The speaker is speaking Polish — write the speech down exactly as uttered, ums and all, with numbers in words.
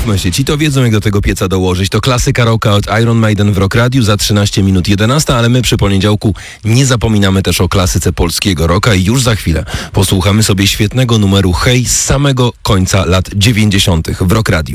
umówmy się, ci to wiedzą, jak do tego pieca dołożyć. To klasyka rocka od Iron Maiden w Rock Radiu za trzynaście minut jedenaście, ale my przy poniedziałku nie zapominamy też o klasyce polskiego rocka i już za chwilę posłuchamy sobie świetnego numeru Hej z samego końca lat dziewięćdziesiątych w Rock Radiu.